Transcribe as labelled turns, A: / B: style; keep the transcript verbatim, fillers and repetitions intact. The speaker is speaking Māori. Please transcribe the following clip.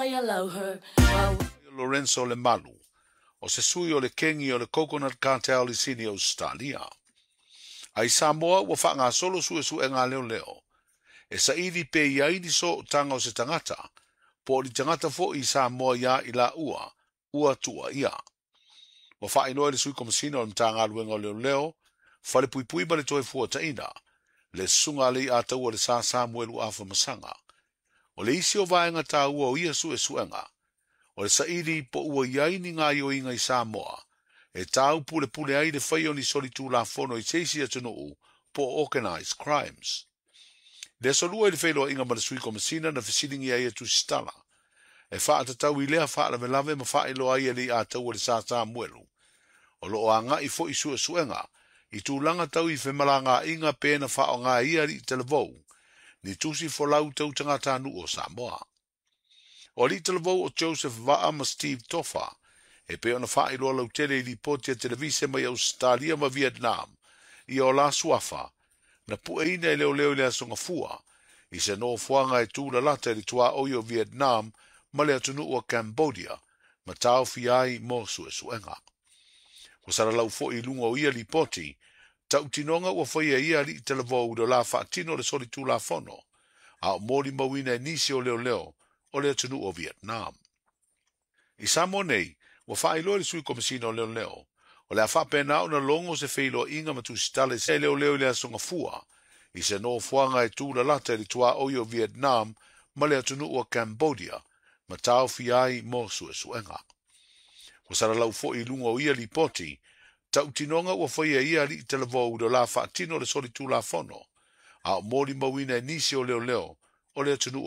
A: I allow her.
B: Lorenzo Le Malu, o se sui o le kengi o le Coconut Cartel i sini Australia. Ai Samoa ua whanga solo sue su e ngā leo leo. E sa idi pe iai ni so tanga o se tangata, po li tangata fo i Samoa ia i la ua, ua tua ia. Wa wha inoe le sui komasina o mtanga luenga o leo leo, whale pui pui ma le toi fua taina, le sunga le a taua le sa Samuelu afa masanga. O le isi o vaenga ta ua o ia su e suenga, o le sa idi po ua iai ni ngā yo inga i Samoa, e tau pule pule ai le whaio ni soli tū la fono i teisi atunuu po organized crimes. Le solua i le whailo inga ma le sui komasina na fisilingi ai atu stala, e wha atatau i lea wha lave lave ma wha ilo ai ali a tau le sa Samuelu. O lo a ngā i fo i sua suenga, i tū langa tau i whemala ngā inga pēna wha o ngā ia li televou, ni tusi fo lau tau tangata anu o Samoa. O li televou o Joseph Vaa ma Steve Toffa, e pe ona wha ilo lau tele i li potia televise mai Australia ma Vietnam, i o la suafa, na pua ina i leo leo lea songa fua, i se no fuanga e tūla lata li tua oi o Vietnam, ma lea tunu o Cambodia, ma tau fiai mo sue suenga. Ko sara lau fo i lunga o ia li poti, tau tinonga ua whaia ia li televou do la wha tino le soli tū la fono, a o mori mawina e nisi o leo leo, o lea tunu o Vietnam. I Samoa nei, ua wha ilo li sui komasina o leo leo, o lea wha pēna o na longo se whailo inga matu sitale se leo leo lea songa fua, i se no fuanga e tūla lata li tua oi o Vietnam, ma lea tunu o Cambodia, ma tau fiai mo sue suenga. Ko sara lau fo i lunga o ia li poti, tau tinonga ua whaia ia li televou do la wha tino le soli tū la fono, a o mori mawina e nisi o leo leo, o lea tunu